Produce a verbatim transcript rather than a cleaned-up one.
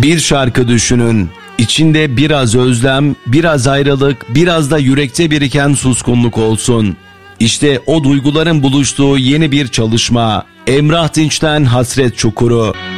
Bir şarkı düşünün. İçinde biraz özlem, biraz ayrılık, biraz da yürekte biriken suskunluk olsun. İşte o duyguların buluştuğu yeni bir çalışma. Emrah Dinç'ten Hasret Çukuru.